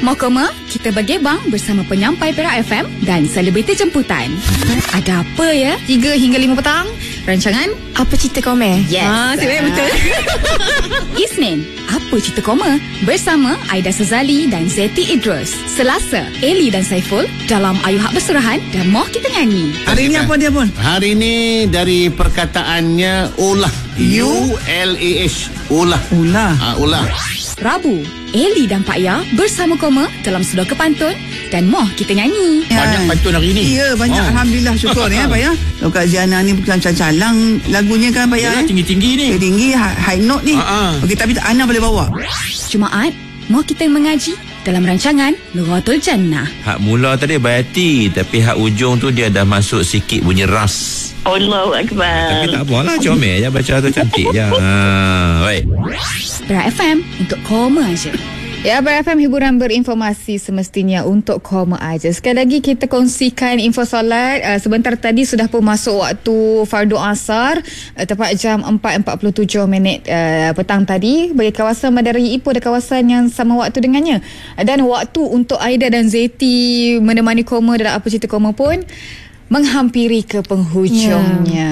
Mau koma? Kita bergebang bersama penyampai Perak FM dan selebriti jemputan. Ada apa ya? 3 hingga 5 petang. Rancangan Apa Cerita Koma? Yes. Betul. Isnin, Apa Cerita Koma? Bersama Aida Sazali dan Zeti Idrus. Selasa, Eli dan Saiful dalam Ayu Hak Berserahan dan Moh Kita Nyanyi. Hari ni apa dia pun? Hari ni dari perkataannya ulah. U-L-A-H. Ulah. Ulah. Rabu, Eli dan Pak Ya bersama Koma dalam Sudah ke Pantun dan Moh Kita Nyanyi. Banyak pantun hari ni. Ya, banyak. Alhamdulillah, syukur ya Pak Ya. Kalau Kak Ziana ni bukan calang lagunya kan Pak Ya. Tinggi-tinggi ni. Tinggi, high note ni. Okey, tapi Ana boleh bawa. Jumaat, Moh Kita Mengaji dalam rancangan Nuratul Jannah. Hak mula tadi Bayati, tapi hak ujung tu dia dah masuk sikit bunyi ras. Allahu Akbar. Tapi tak apalah, comel je baca tu, cantik je. Baik. Perak FM untuk Koma aja. Ya, Perak FM, hiburan berinformasi semestinya untuk Koma aja. Sekali lagi kita kongsikan info solat. Sebentar tadi sudah pun masuk waktu Fardu Asar, tepat jam 4.47 petang tadi. Bagi kawasan Bandaraya Ipoh ada kawasan yang sama waktu dengannya. Dan waktu untuk Aida dan Zeti menemani Koma dalam Apa Cerita Koma pun menghampiri ke penghujungnya.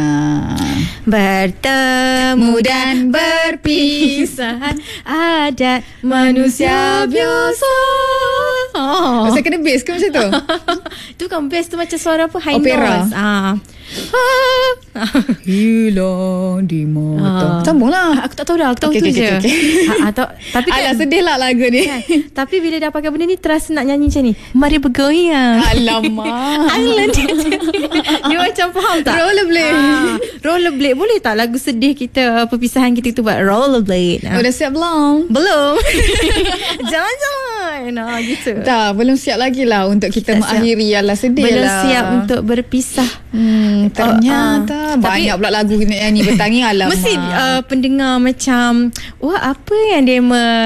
Bertemu dan berpisah adat manusia biasa. Saya kena bass ke macam tu? Tu kan bass tu macam suara apa? High Opera. noise. Hilang di mata. Sambunglah. Aku tak tahu dah. Aku tahu Okey, tu okey, je. okey. Tapi kan, Alah, sedih lah lagu ni. kan, tapi bila dah pakai benda ni terasa nak nyanyi macam ni. Mari bergoyang. Alamak. Island dia macam faham tak? Rollerblade. Rollerblade. Boleh tak lagu sedih kita, perpisahan kita tu buat rollerblade? Dah siap belum? Belum. Jangan-jangan. Gitu. Tak, belum siap lagi lah untuk kita Tak mengakhiri. Alah, sedih Belum lah. siap untuk berpisah. Ternyata banyak pula lagu nak nyanyi petang ni. Alamak. Mesti pendengar macam, wah, apa yang dia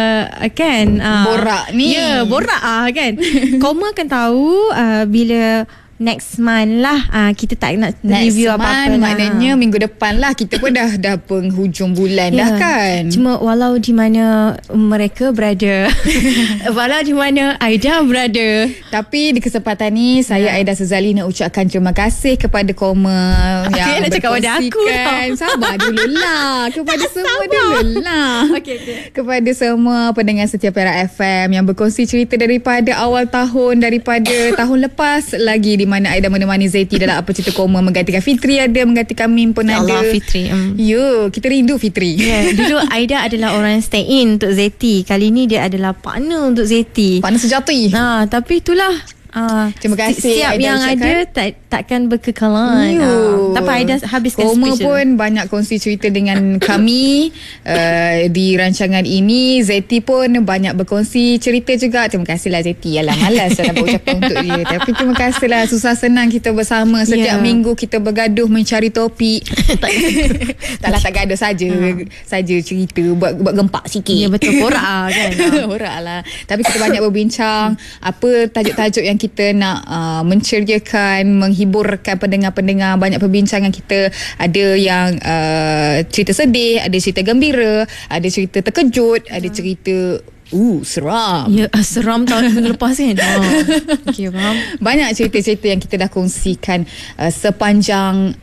kan borak ni. Ya, borak kan. Koma kan tahu bila next month lah kita tak nak review apa-apa lah. Maknanya minggu depan lah. Kita pun dah penghujung bulan dah kan. Cuma walau di mana mereka berada walau di mana Aida berada, tapi di kesempatan ni saya Aida Sazali nak ucapkan terima kasih kepada Koma yang nak cakap pada aku berkongsikan. Sabar dululah. Kepada semua dululah. Okay. Kepada semua pendengar setia Perak FM yang berkongsi cerita daripada awal tahun, daripada tahun lepas lagi, di mana Aida menemani Zeti dalam Apa Cerita Koma, menggantikan Fitri ada, menggantikan Mim pun ada. Allah, Fitri. Ya, kita rindu Fitri. Dulu Aida adalah orang yang stay in untuk Zeti. Kali ni dia adalah partner untuk Zeti. Partner sejati. Tapi itulah. Terima kasih Siap Aida yang ucapkan. ada takkan berkekalan. Tapi Aida habiskan Koma speech pun banyak kongsi cerita dengan kami di rancangan ini. Zeti pun banyak berkongsi cerita juga. Terima kasihlah Zeti. Alah, malas saya nak berucapan untuk dia. Tapi terima kasihlah. Susah senang kita bersama. Setiap minggu kita bergaduh mencari topik. Taklah, tak gaduh saja. Saja cerita, buat gempak sikit. Ya, betul. Borak kan. Borak lah. Tapi kita banyak berbincang apa tajuk-tajuk yang kita nak menceriakan, menghiburkan pendengar-pendengar. Banyak perbincangan kita. Ada yang cerita sedih, ada cerita gembira, ada cerita terkejut, ada cerita seram. Ya, seram tahun minggu lepas kan. Okay, faham. Banyak cerita-cerita yang kita dah kongsikan sepanjang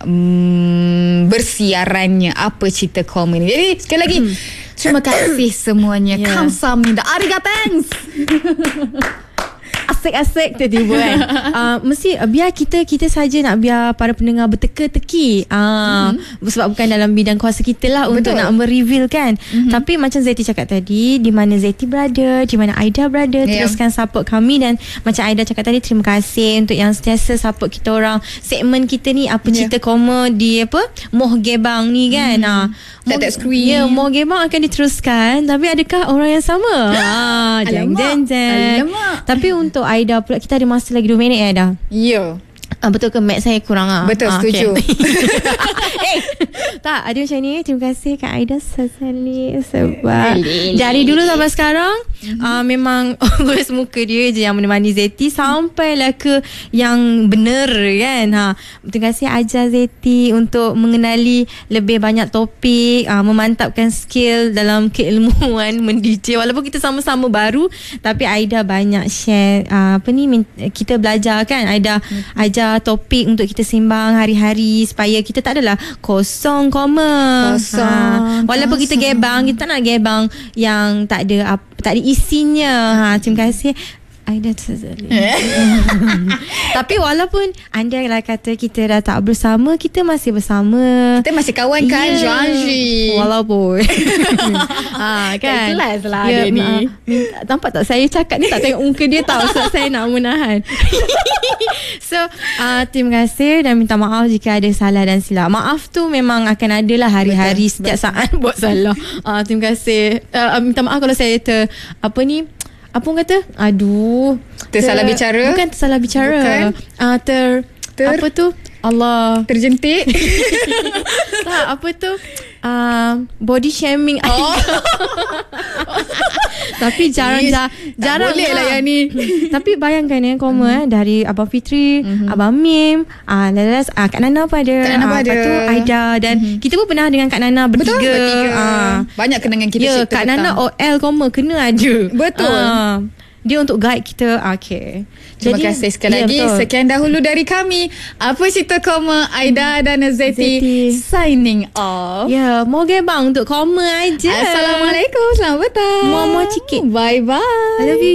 bersiarannya Apa Cerita Koma ni. Jadi sekali lagi terima kasih semuanya. Kamsahamnida. Arigatangs. Asik-asik tiba-tiba kan. Mesti biar kita saja nak biar para pendengar berteka-teki. Sebab bukan dalam bidang kuasa kita lah. Betul. Untuk nak mereveal kan. Tapi macam Zeti cakap tadi, di mana Zeti berada, di mana Aida berada, teruskan support kami. Dan macam Aida cakap tadi, terima kasih untuk yang sentiasa support kita orang. Segmen kita ni Apa Cerita Koma di Moh Gebang ni kan. Tak screen. Ya, Moh Gebang akan diteruskan. Tapi adakah orang yang sama? Jeng. Alamak. Tapi untuk Aida pula, kita ada masa lagi 2 minit Aida. Ya. Betul ke mat saya kurang Betul, setuju. Okay. Tak, ada macam ni. Terima kasih Kak Aida Sazali. Sebab dari dulu sampai sekarang memang always muka dia je yang menemani Zeti sampailah ke yang benar kan. Terima kasih ajar Zeti untuk mengenali lebih banyak topik, memantapkan skill dalam keilmuan men-DJ. Walaupun kita sama-sama baru, tapi Aida banyak share kita belajar kan. Aida ajar topik untuk kita sembang hari-hari supaya kita tak adalah kosong. Walaupun kita gebang, kita tak nak gebang yang tak ada isinya. Terima kasih Aida Sazali. Tapi walaupun anda lah kata kita dah tak bersama, kita masih bersama. Kita masih kawan kan, Janji. Walaupun kan kelas lah dia ni. Nampak tak saya cakap ni tak tengok muka dia tahu sebab saya nak menahan. So terima kasih dan minta maaf jika ada salah dan silap. Maaf tu memang akan ada lah hari-hari. Betul, setiap saat buat salah. Terima kasih. Minta maaf kalau saya apa orang kata? Tersalah bicara. Bukan tersalah bicara. Apa tu? Allah. Terjentik. Tak, apa tu? Body shaming. Tapi jarang boleh lah yang ni. Tapi bayangkan komen dari Abang Fitri, Abang Mim, Kak Nana pun ada. Lepas tu Aida dan kita pun pernah dengan Kak Nana bertiga. Betul, banyak kenangan kita. Kak Nana OL kena ada. Betul. Dia untuk guide kita. Okay. Terima kasih sekali lagi. Betul. Sekian dahulu dari kami. Apa cerita koma Aida dan Zeti signing off. Mau gebang untuk koma aja. Assalamualaikum. Selamat petang. Muah-muah sikit. Bye-bye. I love you.